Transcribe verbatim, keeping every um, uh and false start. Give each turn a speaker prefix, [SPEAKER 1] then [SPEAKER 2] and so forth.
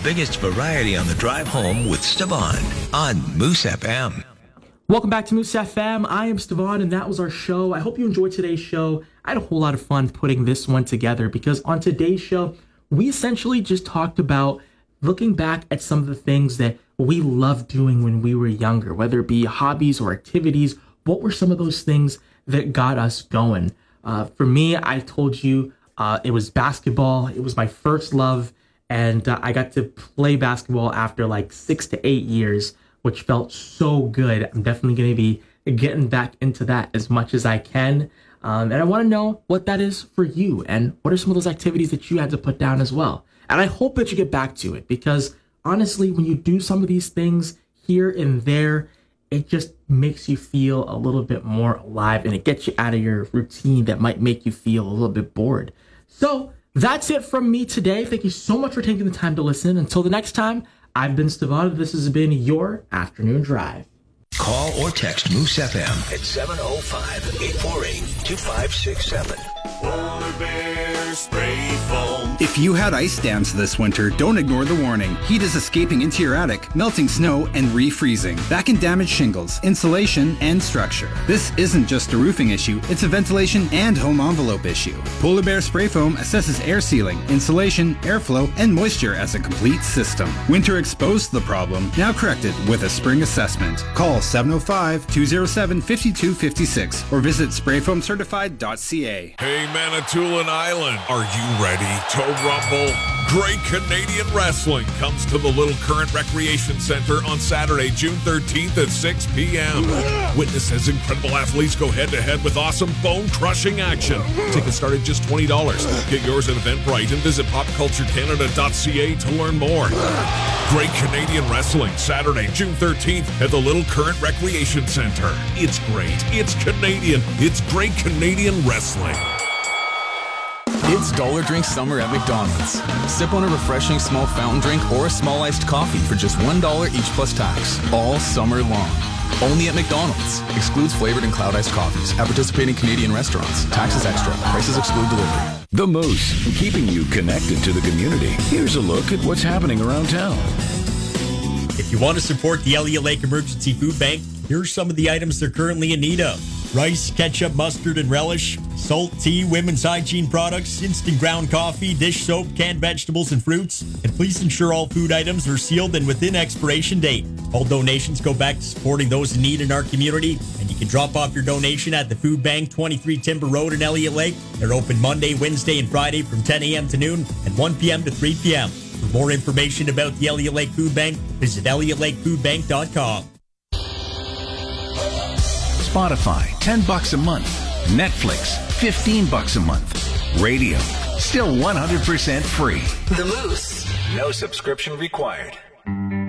[SPEAKER 1] biggest variety on the drive home with Stavon on Moose F M.
[SPEAKER 2] Welcome back to Moose F M. I am Stavon, and that was our show. I hope you enjoyed today's show. I had a whole lot of fun putting this one together because on today's show, we essentially just talked about looking back at some of the things that we loved doing when we were younger, whether it be hobbies or activities. What were some of those things that got us going? Uh, for me, I told you uh, it was basketball. It was my first love, and uh, I got to play basketball after like six to eight years, which felt so good. I'm definitely going to be getting back into that as much as I can. Um, and I want to know what that is for you and what are some of those activities that you had to put down as well. And I hope that you get back to it because honestly, when you do some of these things here and there, it just makes you feel a little bit more alive and it gets you out of your routine that might make you feel a little bit bored. So that's it from me today. Thank you so much for taking the time to listen. Until the next time, I've been Stavon. This has been your afternoon drive.
[SPEAKER 1] Call or text Moose F M at seven oh five, eight four eight, two five six seven.
[SPEAKER 3] Polar Bear Spray Foam.
[SPEAKER 4] If you had ice dams this winter, don't ignore the warning. Heat is escaping into your attic, melting snow, and refreezing. That can damage shingles, insulation, and structure. This isn't just a roofing issue, it's a ventilation and home envelope issue. Polar Bear Spray Foam assesses air sealing, insulation, airflow, and moisture as a complete system. Winter exposed the problem, now corrected with a spring assessment. Call seven oh five, two oh seven, five two five six or visit spray foam certified dot c a.
[SPEAKER 3] Hey, Manitoulin Island, are you ready to rumble? Great Canadian Wrestling comes to the Little Current Recreation Center on Saturday, June thirteenth at six p.m. Witness as incredible athletes go head-to-head with awesome bone-crushing action. Tickets start at just twenty dollars. Get yours at Eventbrite and visit pop culture canada dot c a to learn more. Great Canadian Wrestling, Saturday, June thirteenth at the Little Current Recreation Center. It's great. It's Canadian. It's Great Canadian Wrestling.
[SPEAKER 5] It's Dollar Drink Summer at McDonald's. Sip on a refreshing small fountain drink or a small iced coffee for just one dollar each plus tax, all summer long. Only at McDonald's. Excludes flavored and cloud iced coffees. At participating Canadian restaurants. Taxes extra. Prices exclude delivery.
[SPEAKER 6] The Moose, keeping you connected to the community. Here's a look at what's happening around town.
[SPEAKER 7] If you want to support the Elliott Lake Emergency Food Bank, here's some of the items they're currently in need of. Rice, ketchup, mustard, and relish, salt, tea, women's hygiene products, instant ground coffee, dish soap, canned vegetables, and fruits. And please ensure all food items are sealed and within expiration date. All donations go back to supporting those in need in our community, and you can drop off your donation at the Food Bank, twenty-three Timber Road in Elliott Lake. They're open Monday, Wednesday, and Friday from ten a.m. to noon and one p.m. to three p.m. For more information about the Elliott Lake Food Bank, visit elliott lake food bank dot com.
[SPEAKER 6] Spotify, ten bucks a month. Netflix, fifteen bucks a month. Radio, still one hundred percent free.
[SPEAKER 1] The Moose. No subscription required.